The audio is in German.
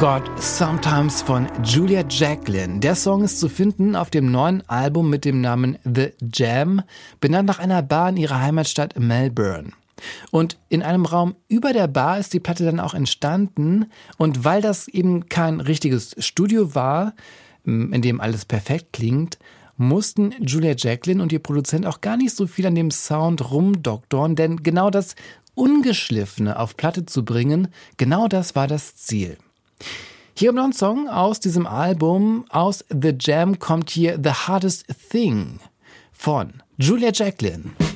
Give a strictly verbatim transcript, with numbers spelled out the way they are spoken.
Forgot Sometimes von Julia Jacklin. Der Song ist zu finden auf dem neuen Album mit dem Namen The Jam, benannt nach einer Bar in ihrer Heimatstadt Melbourne. Und in einem Raum über der Bar ist die Platte dann auch entstanden. Und weil das eben kein richtiges Studio war, in dem alles perfekt klingt, mussten Julia Jacklin und ihr Produzent auch gar nicht so viel an dem Sound rumdoktoren, denn genau das Ungeschliffene auf Platte zu bringen, genau das war das Ziel. Hier kommt noch ein Song aus diesem Album. Aus The Jam kommt hier The Hardest Thing von Julia Jacklin.